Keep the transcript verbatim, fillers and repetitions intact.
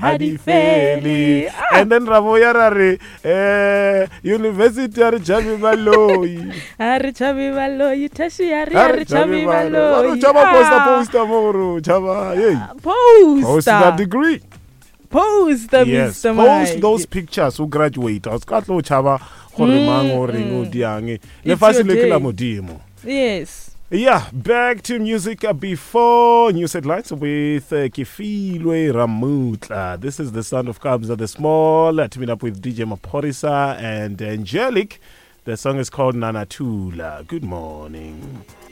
Hadifeli. And then Ravoyarari, eh, University Arichabi Baloi. Arichabi Baloi, Tashiari Arichabi Baloi. Chaba posta posta moro, Chaba, hey. Post. Post that degree. Post the yes, Mister post Mike. those pictures who graduate. Auskatlo Chaba, Horimango, Ringo Diangi. It's your day. Modimo. Yes. Yeah, back to music uh, before news headlines with uh, Kifilwe Ramutla. This is the sound of Kabza the Small, uh, teaming up with D J Maporisa and Angelic. The song is called Nanatula. Good morning.